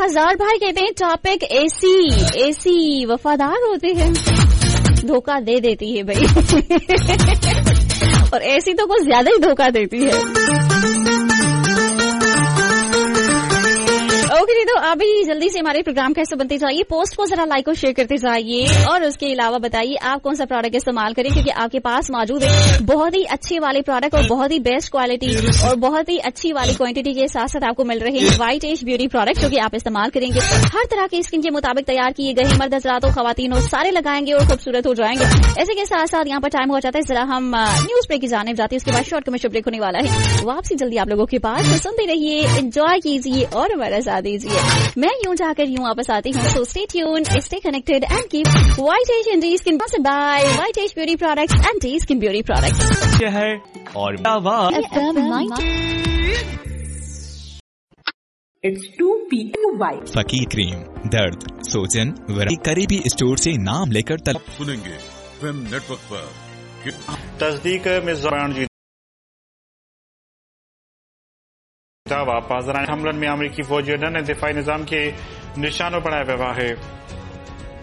हजार भाई कहते हैं टॉपिक एसी वफादार होते हैं, धोखा दे देती है भाई और एसी तो कुछ ज्यादा ही धोखा देती है। ओके जी, तो अभी जल्दी से हमारे प्रोग्राम कैसे बनते जाइए, पोस्ट को जरा लाइक और शेयर करते जाइए और उसके अलावा बताइए आप कौन सा प्रोडक्ट इस्तेमाल करें, क्योंकि आपके पास मौजूद है बहुत ही अच्छे वाले प्रोडक्ट और बहुत ही बेस्ट क्वालिटी और बहुत ही अच्छी वाली क्वांटिटी के साथ साथ आपको मिल रहे हैं व्हाइट एज ब्यूटी प्रोडक्ट, जो कि आप इस्तेमाल करेंगे हर तरह की स्किन के मुताबिक तैयार किए गए, मर्द हजरात हो खवातीन हो सारे लगाएंगे और खूबसूरत हो जाएंगे। ऐसे के साथ साथ यहाँ पर टाइम हो जाता है, जरा हम न्यूज ब्रेक की जानिब जाते हैं, उसके बाद शॉर्ट कमर्शियल ब्रेक होने वाला है, वापसी जल्दी आप लोगों के पास, तो सुनते रहिए, एंजॉय कीजिए और हमारा साथ दीजिए। मैं यूं जाकर यूं वापस आती हूँ, so stay tuned, stay connected and keep White Age and Skin sponsored by White Age Beauty Products and Skin Beauty Products। क्या है और It's 2PY। फकीर क्रीम, दर्द, सोजन, करीबी स्टोर से नाम लेकर तलब सुनेंगे फिल्म नेटवर्क पर तस्दीक मिज़ान जी दावा पाज़रान हमलन में अमरीकी फौजियों ने दिफाई निज़ाम के निशानों बनाया हुआ है।